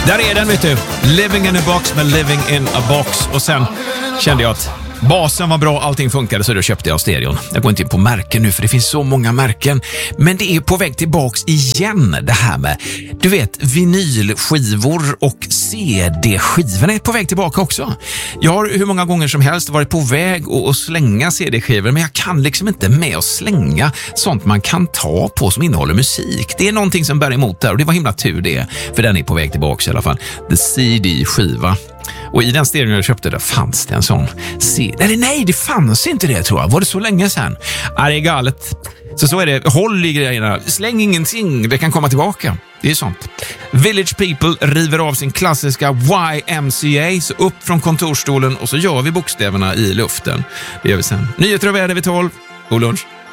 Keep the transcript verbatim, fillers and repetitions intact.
Där är den, vet du. Living in a box med Living in a box. Och sen kände jag att basen var bra, allting funkade, så då köpte jag stereon. Jag går inte in på märken nu för det finns så många märken. Men det är på väg tillbaks igen, det här med, du vet, vinylskivor och C D-skivorna är på väg tillbaka också. Jag har hur många gånger som helst varit på väg att slänga C D-skivor, men jag kan liksom inte med att slänga sånt man kan ta på som innehåller musik. Det är någonting som bär emot där och det var himla tur det, för den är på väg tillbaka i alla fall. The C D-skiva. Och i den stereon jag köpte där fanns det en sån C D. Eller nej, det fanns inte det, tror jag. Var det så länge sedan? Ja, det är galet. Så så är det. Håll i grejerna. Släng ingenting. Det kan komma tillbaka. Det är sånt. Village People river av sin klassiska Y M C A. Så upp från kontorstolen och så gör vi bokstäverna i luften. Det gör vi sen. Nyheter och väder vid tolv. God lunch.